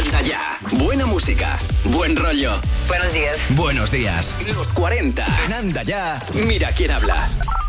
Anda ya. Buena música, buen rollo. Buenos días. Buenos días. Los 40. En Anda ya. Mira quién habla.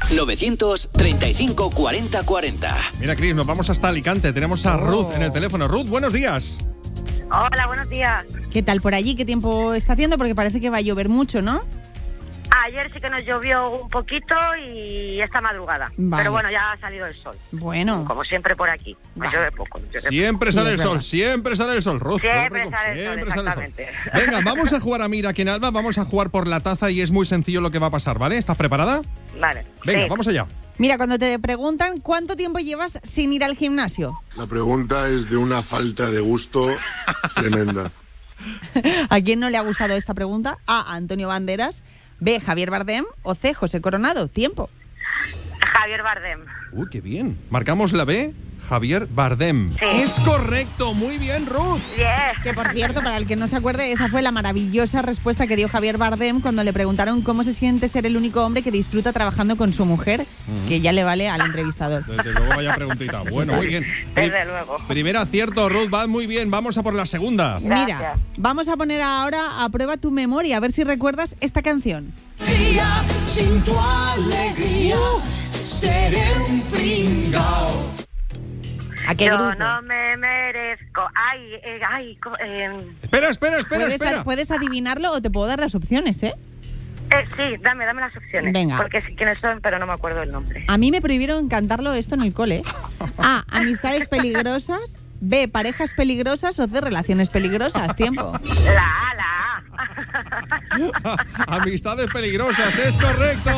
935 40 40. Mira, Cris, nos vamos hasta Alicante. Tenemos a Ruth en el teléfono. Ruth, buenos días. Hola, buenos días. ¿Qué tal por allí? ¿Qué tiempo está haciendo? Porque parece que va a llover mucho, ¿no? Ayer sí que nos llovió un poquito y esta madrugada. Vale. Pero bueno, ya ha salido el sol. Bueno. Como siempre por aquí. Nos llueve poco. Siempre sale el sol, siempre sale el sol, Ruth. Siempre sale el sol, exactamente. Venga, vamos a jugar a Mira quién habla. Vamos a jugar por la taza y es muy sencillo lo que va a pasar, ¿vale? ¿Estás preparada? Vale. Venga, sí. vamos allá. Mira, cuando te preguntan ¿cuánto tiempo llevas sin ir al gimnasio? La pregunta es de una falta de gusto tremenda. ¿A quién no le ha gustado esta pregunta? A. Antonio Banderas, B. Javier Bardem o C. José Coronado. Tiempo. Javier Bardem. Uy, qué bien. Marcamos la B, Javier Bardem. Sí. Es correcto, muy bien, Ruth. Yeah. Que por cierto, para el que no se acuerde, esa fue la maravillosa respuesta que dio Javier Bardem cuando le preguntaron cómo se siente ser el único hombre que disfruta trabajando con su mujer, que ya le vale al entrevistador. Desde luego, vaya preguntita. Bueno, muy bien. Desde luego. Primer acierto, Ruth, va muy bien. Vamos a por la segunda. Mira, Gracias. vamos a poner ahora a prueba tu memoria, a ver si recuerdas esta canción. Día sin tu alegría, seré un pringao. ¿A qué Yo grupo? no me merezco. Espera. Puedes adivinarlo o te puedo dar las opciones, ¿eh? Sí, dame las opciones. Venga. Porque sí quiénes son, pero no me acuerdo el nombre. A mí me prohibieron cantarlo esto en el cole. A. Amistades peligrosas. B. Parejas peligrosas. O C. Relaciones peligrosas. Tiempo. La A. Amistades peligrosas, es correcto.